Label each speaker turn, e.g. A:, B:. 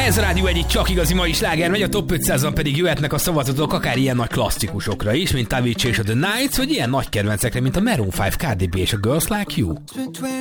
A: Ez a Rádió egyik csak igazi mai sláger megy, a Top 500-on pedig jöhetnek a szavazatok akár ilyen nagy klasszikusokra is, mint Avicii és a The Nights, vagy ilyen nagy kedvencekre, mint a Maroon 5, Cardi B és a Girls Like You.